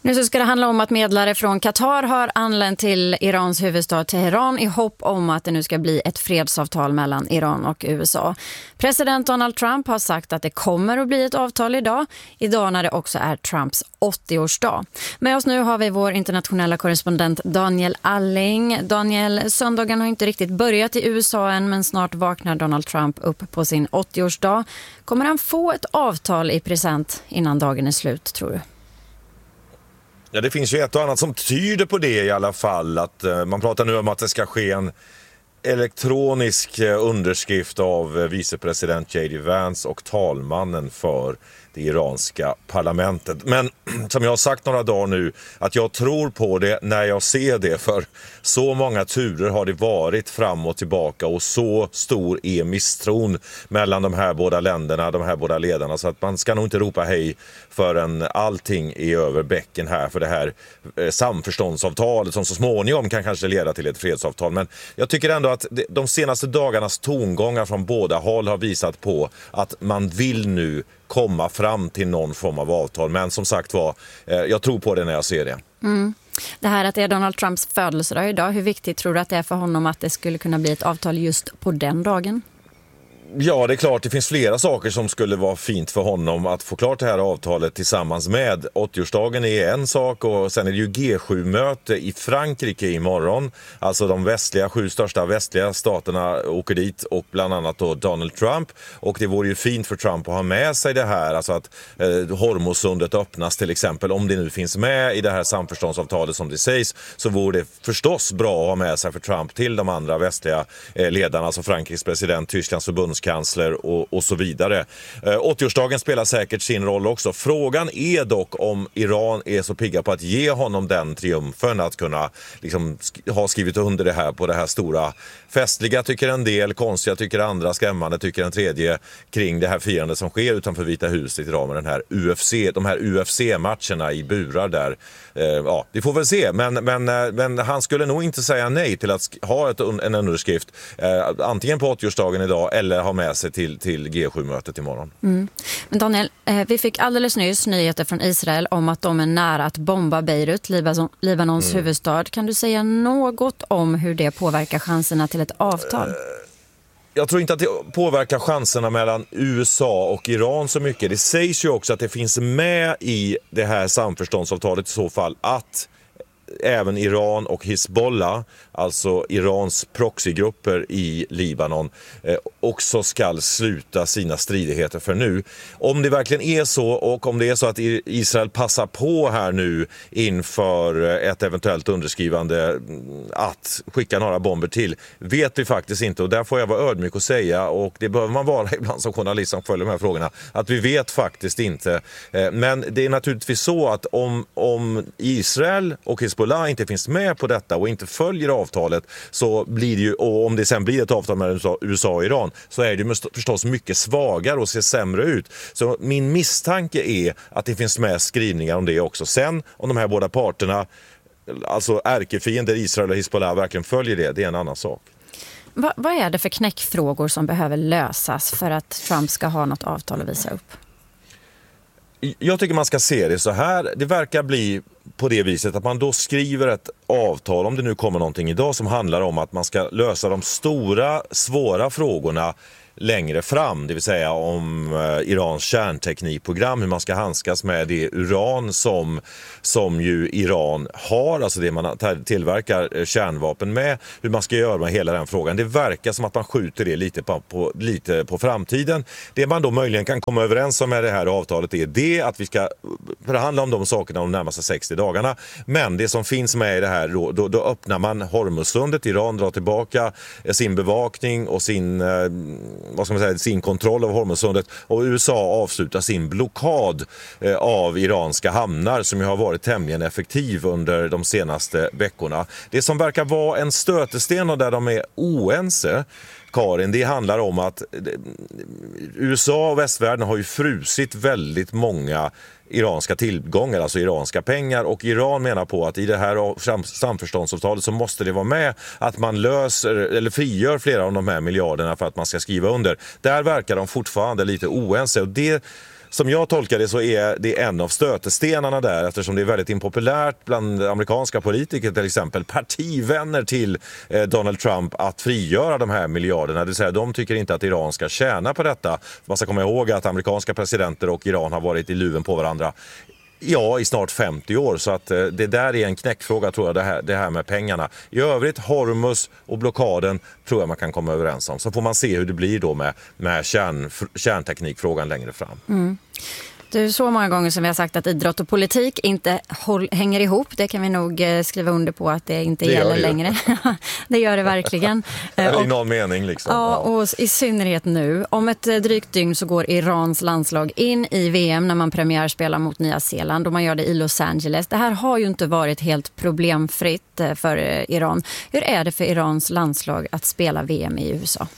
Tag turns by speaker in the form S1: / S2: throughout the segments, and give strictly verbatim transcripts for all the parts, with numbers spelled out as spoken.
S1: Nu så ska det handla om att medlare från Qatar har anlänt till Irans huvudstad Teheran i hopp om att det nu ska bli ett fredsavtal mellan Iran och U S A. President Donald Trump har sagt att det kommer att bli ett avtal idag, idag när det också är Trumps åttioårsdag. Med oss nu har vi vår internationella korrespondent Daniel Alling. Daniel, söndagen har inte riktigt börjat i U S A än, men snart vaknar Donald Trump upp på sin åttioårsdag. Kommer han få ett avtal i present innan dagen är slut, tror du?
S2: Ja, det finns ju ett och annat som tyder på det i alla fall. Att, uh, man pratar nu om att det ska ske en elektronisk uh, underskrift av uh, vicepresident J D Vance och talmannen för det iranska parlamentet. Men som jag har sagt några dagar nu, att jag tror på det när jag ser det, för så många turer har det varit fram och tillbaka och så stor är misstron mellan de här båda länderna, de här båda ledarna, så att man ska nog inte ropa hej förrän allting är över bäcken här för det här eh, samförståndsavtalet som så småningom kan kanske leda till ett fredsavtal. Men jag tycker ändå att de senaste dagarnas tongångar från båda håll har visat på att man vill nu komma fram till någon form av avtal. Men som sagt var, eh, jag tror på det när jag ser det.
S1: Mm. Det här att det är Donald Trumps födelsedag idag, hur viktigt tror du att det är för honom att det skulle kunna bli ett avtal just på den dagen?
S2: Ja, det är klart, det finns flera saker som skulle vara fint för honom att få klart det här avtalet tillsammans med. åttioårsdagen är en sak och sen är det ju G sju-möte i Frankrike imorgon. Alltså de västliga, sju största västliga staterna åker dit och bland annat då Donald Trump. Och det vore ju fint för Trump att ha med sig det här, alltså att eh, Hormuzsundet öppnas till exempel. Om det nu finns med i det här samförståndsavtalet som det sägs, så vore det förstås bra att ha med sig för Trump till de andra västliga eh, ledarna, alltså Frankrikes president, Tysklands förbundskansler och, och så vidare. Eh, åttioårsdagen spelar säkert sin roll också. Frågan är dock om Iran är så pigga på att ge honom den triumfen att kunna liksom, sk- ha skrivit under det här på det här stora festliga, tycker en del, konstiga tycker andra, skrämmande tycker en tredje, kring det här firandet som sker utanför Vita huset idag med den här U F C, de här U F C-matcherna i burar där. Eh, ja, vi får väl se, men, men, men han skulle nog inte säga nej till att sk- ha ett, en underskrift eh, antingen på åttioårsdagen idag eller ha med sig till, till G sju-mötet imorgon.
S1: Mm. Men Daniel, eh, vi fick alldeles nyss nyheter från Israel om att de är nära att bomba Beirut, Libanon, Libanons mm. huvudstad. Kan du säga något om hur det påverkar chanserna till ett avtal? Uh.
S2: Jag tror inte att det påverkar chanserna mellan U S A och Iran så mycket. Det sägs ju också att det finns med i det här samförståndsavtalet i så fall att även Iran och Hezbollah, alltså Irans proxygrupper i Libanon, eh, också ska sluta sina stridigheter för nu. Om det verkligen är så, och om det är så att Israel passar på här nu inför ett eventuellt underskrivande att skicka några bomber till, vet vi faktiskt inte, och där får jag vara ödmjuk och säga, och det behöver man vara ibland som journalist som följer de här frågorna, att vi vet faktiskt inte. Eh, men det är naturligtvis så att om, om Israel och Hezbollah inte finns med på detta och inte följer avtalet, så blir det ju, och om det sen blir ett avtal med U S A och Iran, så är det ju förstås mycket svagare och ser sämre ut. Så min misstanke är att det finns med skrivningar om det också. Sen om de här båda parterna, alltså ärkefiender Israel och Hezbollah, verkligen följer det, det är en annan sak.
S1: Va, vad är det för knäckfrågor som behöver lösas för att Trump ska ha något avtal att visa upp?
S2: Jag tycker man ska se det så här. Det verkar bli på det viset att man då skriver ett avtal, om det nu kommer någonting idag, som handlar om att man ska lösa de stora, svåra frågorna längre fram, det vill säga om eh, Irans kärnteknikprogram, hur man ska handskas med det uran som, som ju Iran har, alltså det man tillverkar eh, kärnvapen med, hur man ska göra med hela den frågan. Det verkar som att man skjuter det lite på, på, lite på framtiden. Det man då möjligen kan komma överens om med det här avtalet är det att vi ska förhandla om de sakerna de närmaste sextio dagarna, men det som finns med i det här, då, då, då öppnar man Hormuzsundet, Iran drar tillbaka eh, sin bevakning och sin eh, vad ska man säga, sin kontroll av Hormuzsundet, och U S A avslutar sin blockad eh, av iranska hamnar som ju har varit tämligen effektiv under de senaste veckorna. Det som verkar vara en stötesten och där de är oense, Karin, det handlar om att U S A och västvärlden har ju frusit väldigt många iranska tillgångar, alltså iranska pengar, och Iran menar på att i det här samförståndsavtalet så måste det vara med att man löser eller frigör flera av de här miljarderna för att man ska skriva under. Där verkar de fortfarande lite oense, och det som jag tolkar det så är det en av stötestenarna där, eftersom det är väldigt impopulärt bland amerikanska politiker, till exempel partivänner till eh, Donald Trump, att frigöra de här miljarderna. Det vill säga, de tycker inte att Iran ska tjäna på detta. Man ska komma ihåg att amerikanska presidenter och Iran har varit i luven på varandra ja, i snart femtio år, så att eh, det där är en knäckfråga, tror jag, det här, det här med pengarna. I övrigt, Hormuz och blockaden tror jag man kan komma överens om. Så får man se hur det blir då med, med kärn, kärnteknikfrågan längre fram.
S1: Mm. Det är så många gånger som vi har sagt att idrott och politik inte håll, hänger ihop. Det kan vi nog eh, skriva under på att det inte det gäller det längre. Det gör det verkligen.
S2: Eller i någon mening liksom.
S1: Ja, och i synnerhet nu. Om ett eh, drygt dygn så går Irans landslag in i V M när man premiärspelar mot Nya Zeeland, och man gör det i Los Angeles. Det här har ju inte varit helt problemfritt eh, för eh, Iran. Hur är det för Irans landslag att spela V M i U S A?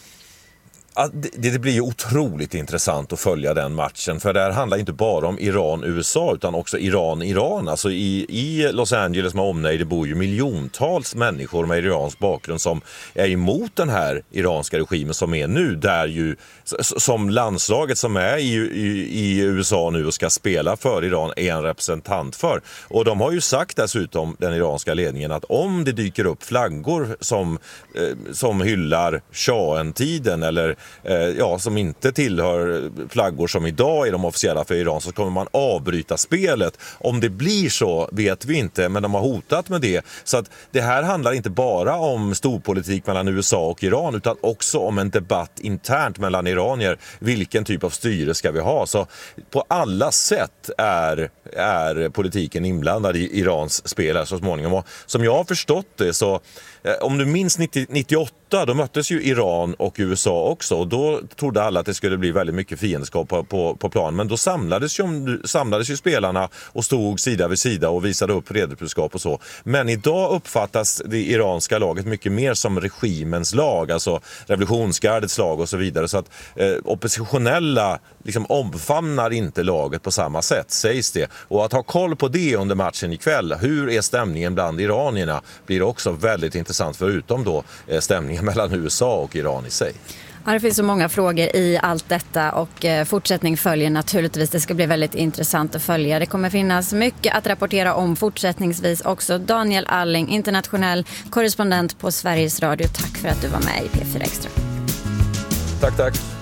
S2: Det, det blir ju otroligt intressant att följa den matchen, för det här handlar inte bara om Iran-U S A utan också Iran-Iran. Alltså i, i Los Angeles med omnejd, det bor ju miljontals människor med iransk bakgrund som är emot den här iranska regimen som är nu, där ju som landslaget som är i, i, i U S A nu och ska spela för Iran är en representant för. Och de har ju sagt dessutom, den iranska ledningen, att om det dyker upp flaggor som, eh, som hyllar shahen-tiden eller ja, som inte tillhör flaggor som idag är de officiella för Iran, så kommer man avbryta spelet. Om det blir så vet vi inte, men de har hotat med det. Så att det här handlar inte bara om storpolitik mellan U S A och Iran, utan också om en debatt internt mellan iranier. Vilken typ av styre ska vi ha? Så på alla sätt är, är politiken inblandad i Irans spel så småningom. Och som jag har förstått det, så om du minns nittio, nittioåtta, då möttes ju Iran och U S A också, och då trodde alla att det skulle bli väldigt mycket fiendskap på, på, på plan. Men då samlades ju, samlades ju spelarna och stod sida vid sida och visade upp redebudskap och så. Men idag uppfattas det iranska laget mycket mer som regimens lag, alltså revolutionsgardets lag och så vidare. Så att eh, oppositionella liksom omfamnar inte laget på samma sätt, sägs det. Och att ha koll på det under matchen ikväll, hur är stämningen bland iranierna, blir också väldigt intressant, förutom då eh, stämningen mellan U S A och Iran i sig.
S1: Ja, det finns så många frågor i allt detta, och eh, fortsättning följer naturligtvis. Det ska bli väldigt intressant att följa. Det kommer finnas mycket att rapportera om fortsättningsvis också. Daniel Alling, internationell korrespondent på Sveriges Radio. Tack för att du var med i P fyra Extra.
S2: Tack, tack.